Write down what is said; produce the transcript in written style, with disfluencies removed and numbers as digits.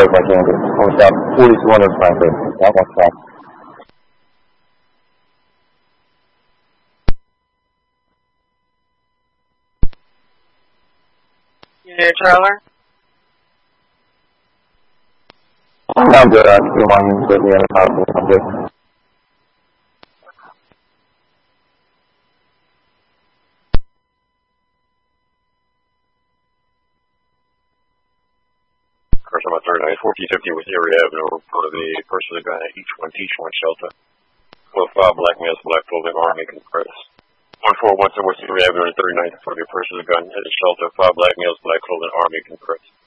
break my candy. On stop 4200 Franklin. That one stop. You need a trailer? I'm good. I see one with me in the house. I'm good. Cars on my third eye, 1450 with Erie Avenue, for the person that got each one shelter. 12-5 black males, black clothing, Army Compress. 1417 West Erie Avenue and 39th for the person that got at a shelter, 5 black males, black clothing, Army Compress.